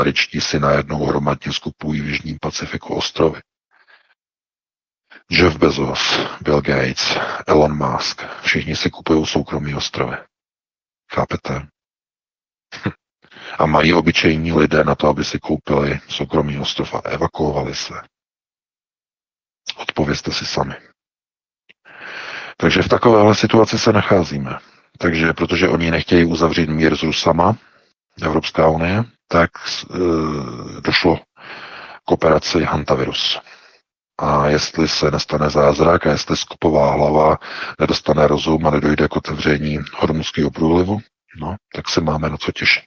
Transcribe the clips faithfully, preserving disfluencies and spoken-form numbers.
američtí si najednou hromadně skupují v Jižním Pacifiku ostrovy. Jeff Bezos, Bill Gates, Elon Musk, všichni si kupují soukromí ostrovy. Chápete? A mají obyčejní lidé na to, aby si koupili soukromý ostrov a evakuovali se. Odpovězte si sami. Takže v takovéhle situaci se nacházíme. Takže protože oni nechtějí uzavřít mír s Rusama, Evropská unie, tak e, došlo k operaci Hantavirus. A jestli se nestane zázrak a jestli skupová hlava nedostane rozum a nedojde k otevření Hormuzského průlivu, no, tak se máme na co těšit.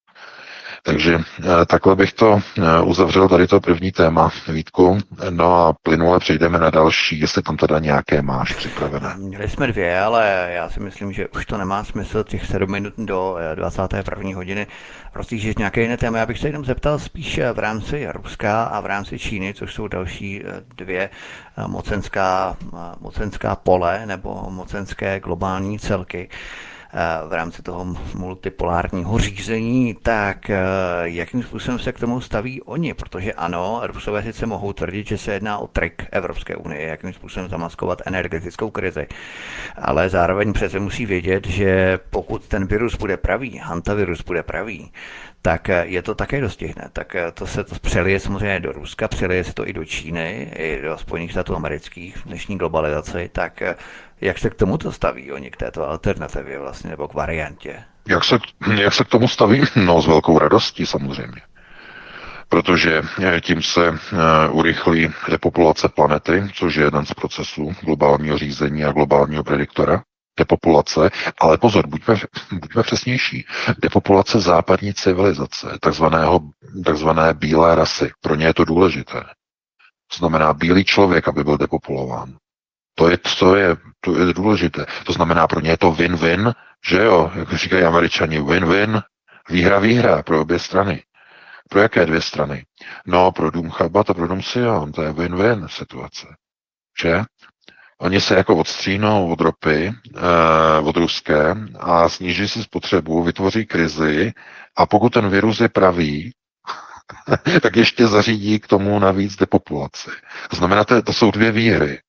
Takže takhle bych to uzavřel tady to první téma, Vítku. No a plynule přejdeme na další, jestli tam teda nějaké máš připravené. Měli jsme dvě, ale já si myslím, že už to nemá smysl těch sedm minut do dvacáté první hodiny rozjíždět nějaké jiné téma. Já bych se jenom zeptal spíš v rámci Ruska a v rámci Číny, což jsou další dvě mocenská, mocenská pole nebo mocenské globální celky v rámci toho multipolárního řízení, tak jakým způsobem se k tomu staví oni? Protože ano, Rusové sice mohou tvrdit, že se jedná o trik Evropské unie, jakým způsobem zamaskovat energetickou krizi, ale zároveň přece musí vědět, že pokud ten virus bude pravý, hantavirus bude pravý, tak je to také dostihne. Tak to se to přelije samozřejmě do Ruska, přelije se to i do Číny, i do Spojených států amerických v dnešní globalizaci, tak jak se k tomuto staví oni, k této alternativě vlastně, nebo k variantě? Jak se, jak se k tomu staví? No, s velkou radostí samozřejmě. Protože tím se urychlí depopulace planety, což je jeden z procesů globálního řízení a globálního prediktora. Depopulace, ale pozor, buďme, buďme přesnější. Depopulace západní civilizace, takzvaného, takzvané bílé rasy. Pro ně je to důležité. To znamená bílý člověk, aby byl depopulován. To je, to je, to je důležité. To znamená, pro ně je to win-win, že jo, jak říkají Američani, win-win, výhra, výhra pro obě strany. Pro jaké dvě strany? No, pro Dům Chabat a pro Dům Sion, to je win-win situace. Že? Oni se jako odstřínou od ropy, eh, od ruské a sníží si spotřebu, vytvoří krizi a pokud ten virus je pravý, tak ještě zařídí k tomu navíc depopulaci. To znamená, to, to jsou dvě výhry.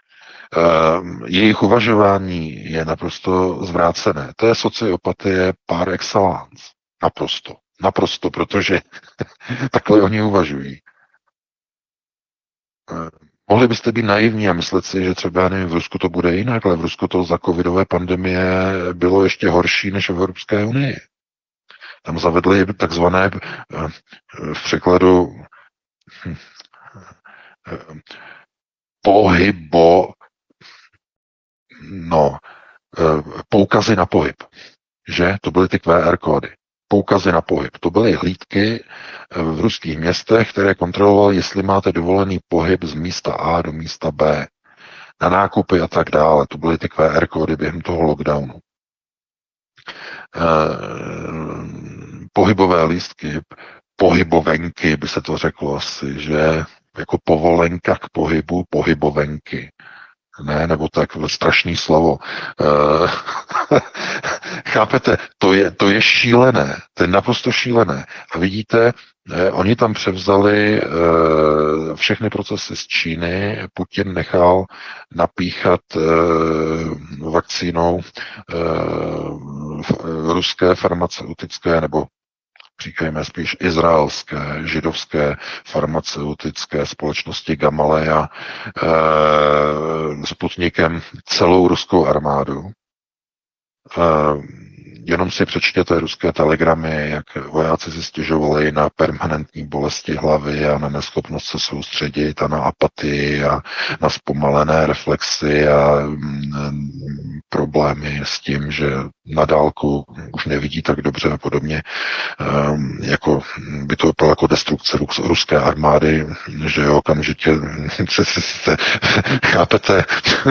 Uh, jejich uvažování je naprosto zvrácené. To je sociopatie par excellence. Naprosto. Naprosto, protože takhle oni uvažují. Uh, mohli byste být naivní a myslet si, že třeba, nevím, v Rusku to bude jinak, ale v Rusku to za covidové pandemie bylo ještě horší než v Evropské unii. Tam zavedli takzvané uh, v překladu uh, uh, pohybo No, poukazy na pohyb, že? To byly ty Q R kódy. Poukazy na pohyb. To byly hlídky v ruských městech, které kontrolovaly, jestli máte dovolený pohyb z místa A do místa B. Na nákupy a tak dále. To byly ty Q R kódy během toho lockdownu. Pohybové lístky, pohybovenky, by se to řeklo asi, že jako povolenka k pohybu, pohybovenky. Ne, nebo tak strašný slovo. Uh, chápete, to je, to je šílené, to je naprosto šílené. A vidíte, eh, oni tam převzali eh, všechny procesy z Číny, Putin nechal napíchat eh, vakcínou eh, ruské farmaceutické nebo říkejme spíš izraelské, židovské farmaceutické společnosti Gamaleya e, Sputnikem celou ruskou armádu. E, jenom si přečtěte ruské telegramy, jak vojáci si stěžovali na permanentní bolesti hlavy a na neschopnost se soustředit a na apatii a na zpomalené reflexy a mm, problémy s tím, že na dálku už nevidí tak dobře a podobně. Um, jako by to bylo jako destrukce ruské armády, že jo, okamžitě chápete,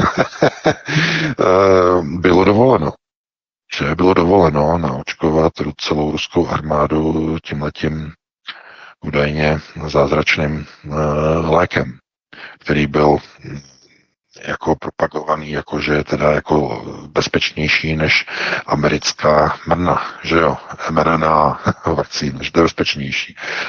bylo dovoleno. Že bylo dovoleno naočkovat celou ruskou armádu tímhletím údajně zázračným uh, lékem, který byl jako propagovaný, jako že je teda jako bezpečnější než americká mRNA, že jo, mRNA vakcína, že to je bezpečnější.